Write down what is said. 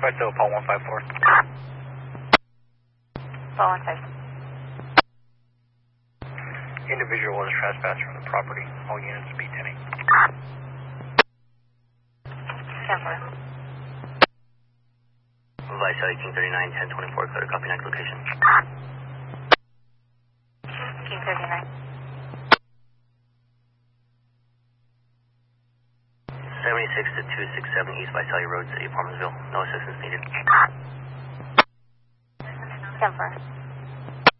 Visalia, Paul 154. Paul 154. Individual is trespassing from the property. All units be 10-8. 10-4. Visalia, King 39, 1024, clear to copy next location. King 39. 76 to 267 East Visalia Road, City of Farmersville. No assistance needed. 10-4.